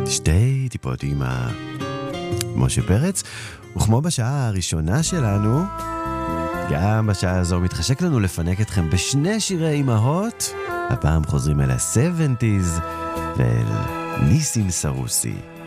שתי טיפות עם משה פרץ, וכמו בשעה הראשונה שלנו, גם בשעה הזו מתחשק לנו לפנק אתכם בשני שירי אימהות, הפעם חוזרים אל ה-70s ואל ניסים סרוסי.